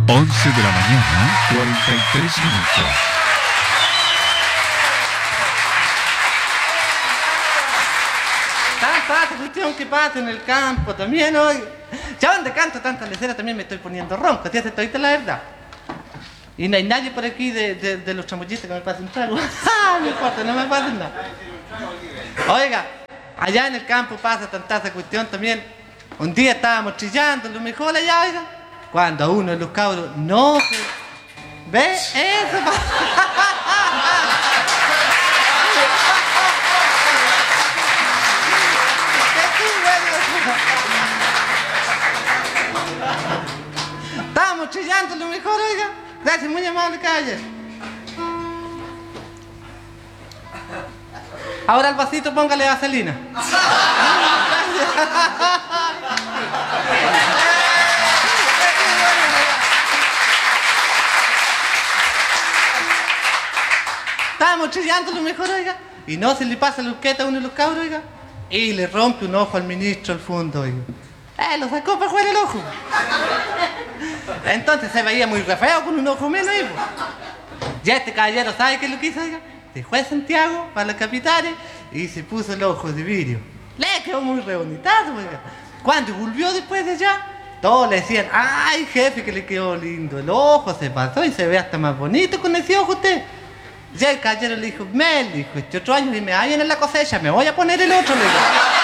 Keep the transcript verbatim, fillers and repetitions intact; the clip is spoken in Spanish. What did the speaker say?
once de la mañana, cuarenta y tres minutos. Tanta cuestión que pasa en el campo también hoy. Ya donde canto tanta lecera también me estoy poniendo ronco, te hace todita la verdad. Y no hay nadie por aquí de, de, de los chamullistas que me pasen trago. ¡Ah! No importa, no me pasen nada. Oiga, allá en el campo pasa tanta esa cuestión también. Un día estábamos chillando, lo mejor allá, oiga. Cuando a uno de los cabros no se... ¿Ve? Eso pasa. Estábamos chillando lo mejor, oiga. Gracias, muy amable, caballero. Ahora al vasito póngale vaselina. Estábamos chillando lo mejor, oiga. Y no se le pasa la urqueta a uno de los cabros, oiga. Y le rompe un ojo al ministro al fondo, oiga. Eh, lo sacó para fuera el ojo. Entonces se veía muy re feo con un ojo menos ahí, pues. Ya este caballero, ¿sabe qué es lo que hizo, oiga? Se fue a Santiago para los capitales y se puso el ojo de vidrio. Le quedó muy re bonitazo, oiga. Cuando volvió después de allá, todos le decían, ay, jefe, que le quedó lindo el ojo, se pasó y se ve hasta más bonito con ese ojo usted. Ya el caballero le dijo, Mel, dijo, este otro año y me vayan en la cosecha, me voy a poner el otro, le dijo.